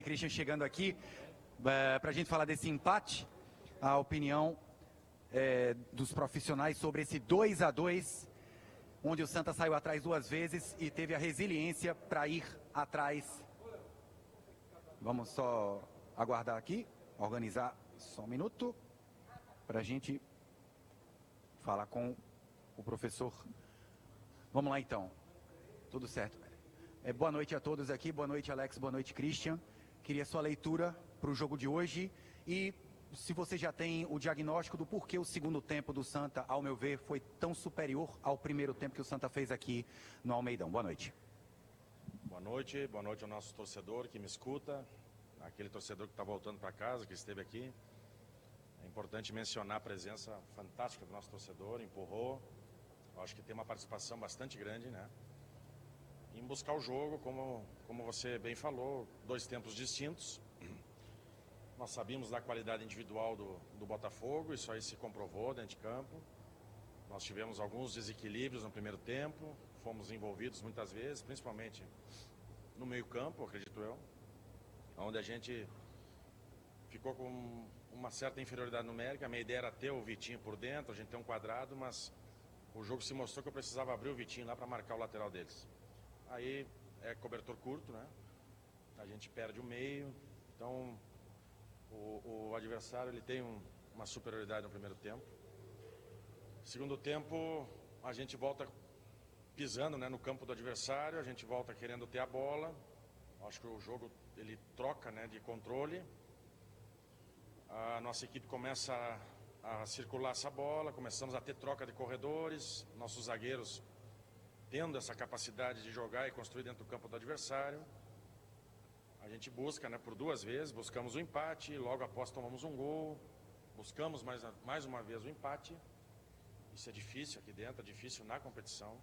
Christian chegando aqui para a gente falar desse empate, a opinião dos profissionais sobre esse 2-2, onde o Santa saiu atrás duas vezes e teve a resiliência para ir atrás. Vamos só aguardar aqui, organizar só um minuto para a gente falar com o professor. Vamos lá então, tudo certo. Boa noite a todos aqui, boa noite Alex, boa noite Christian. Queria sua leitura para o jogo de hoje e se você já tem o diagnóstico do porquê o segundo tempo do Santa, ao meu ver, foi tão superior ao primeiro tempo que o Santa fez aqui no Almeidão. Boa noite. Boa noite ao nosso torcedor que me escuta, aquele torcedor que está voltando para casa, que esteve aqui. É importante mencionar a presença fantástica do nosso torcedor, empurrou. Acho que tem uma participação bastante grande, né? Em buscar o jogo, como você bem falou, dois tempos distintos. Nós sabíamos da qualidade individual do Botafogo, isso aí se comprovou dentro de campo. Nós tivemos alguns desequilíbrios no primeiro tempo, fomos envolvidos muitas vezes, principalmente no meio-campo, acredito eu, onde a gente ficou com uma certa inferioridade numérica. A minha ideia era ter o Vitinho por dentro, a gente ter um quadrado, mas o jogo se mostrou que eu precisava abrir o Vitinho lá para marcar o lateral deles. Aí é cobertor curto, né? A gente perde o meio, então o adversário ele tem uma superioridade no primeiro tempo. Segundo tempo, a gente volta pisando, né, no campo do adversário, a gente volta querendo ter a bola. Acho que o jogo ele troca, né, de controle. A nossa equipe começa a circular essa bola, começamos a ter troca de corredores, nossos zagueiros tendo essa capacidade de jogar e construir dentro do campo do adversário. A gente busca, né, por duas vezes, buscamos o empate, logo após tomamos um gol, buscamos mais uma vez o empate. Isso é difícil aqui dentro, é difícil na competição.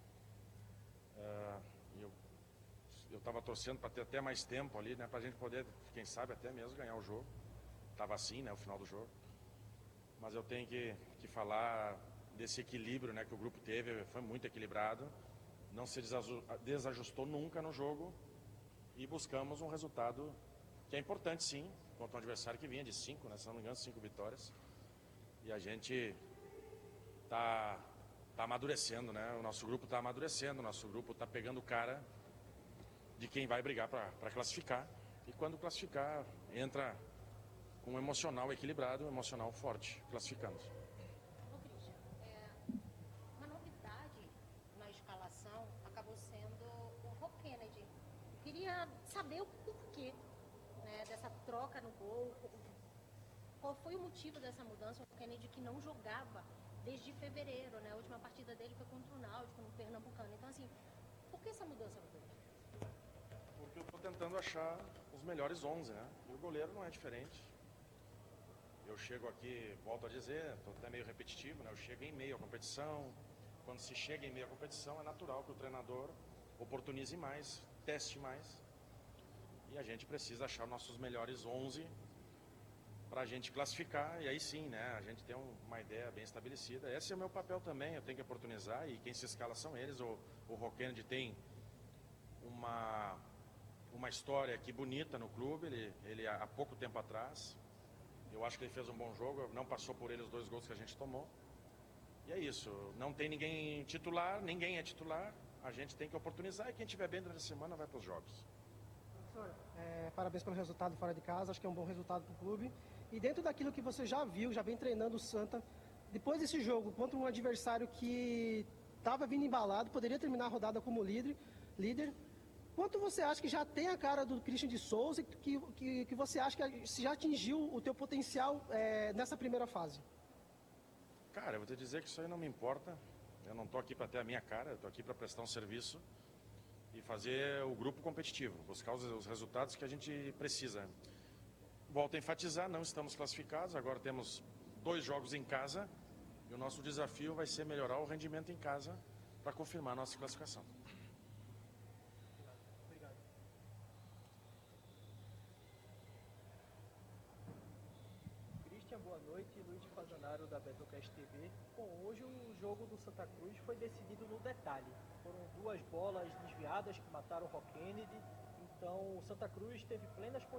Eu estava torcendo para ter até mais tempo ali, né, para a gente poder, quem sabe, até mesmo ganhar o jogo. Estava assim, né, o final do jogo. Mas eu tenho que falar desse equilíbrio, né, que o grupo teve, foi muito equilibrado, não se desajustou nunca no jogo e buscamos um resultado que é importante sim, contra um adversário que vinha de 5, né, se não me engano, 5 vitórias. E a gente tá amadurecendo, né, o nosso grupo está amadurecendo, o nosso grupo está pegando cara de quem vai brigar para classificar. E quando classificar, entra com um emocional equilibrado, um emocional forte, classificando. Uma novidade na escalação acabou sendo o Rock Kennedy. Queria saber o porquê, né, dessa troca no gol. Qual foi o motivo dessa mudança? O Kennedy que não jogava desde fevereiro, né? A última partida dele foi contra o Náutico, no Pernambucano. Então, assim, por que essa mudança, Rodrigo? Porque eu estou tentando achar os melhores 11, né? E o goleiro não é diferente. Eu chego aqui, volto a dizer, estou até meio repetitivo, né? Eu chego em meio à competição. Quando se chega em meio à competição, é natural que o treinador oportunize mais, teste mais. E a gente precisa achar nossos melhores 11 para a gente classificar. E aí sim, né? A gente tem uma ideia bem estabelecida. Esse é o meu papel também, eu tenho que oportunizar. E quem se escala são eles. O Rock Kennedy tem uma história aqui bonita no clube. Ele há pouco tempo atrás, eu acho que ele fez um bom jogo, não passou por ele os 2 gols que a gente tomou. E é isso, não tem ninguém titular, ninguém é titular, a gente tem que oportunizar e quem estiver bem durante a semana vai para os jogos. Professor, parabéns pelo resultado fora de casa, acho que é um bom resultado para o clube. E dentro daquilo que você já viu, já vem treinando o Santa, depois desse jogo contra um adversário que estava vindo embalado, poderia terminar a rodada como líder, quanto você acha que já tem a cara do Christian de Souza, que você acha que já atingiu o teu potencial nessa primeira fase? Cara, eu vou te dizer que isso aí não me importa. Eu não estou aqui para ter a minha cara, eu estou aqui para prestar um serviço e fazer o grupo competitivo, buscar os resultados que a gente precisa. Volto a enfatizar, não estamos classificados, agora temos 2 jogos em casa e o nosso desafio vai ser melhorar o rendimento em casa para confirmar a nossa classificação. Boa noite, Luiz Fazanaro da Betocast TV. Bom, hoje o jogo do Santa Cruz foi decidido no detalhe. Foram 2 bolas desviadas que mataram o Rock Kennedy. Então o Santa Cruz teve plenas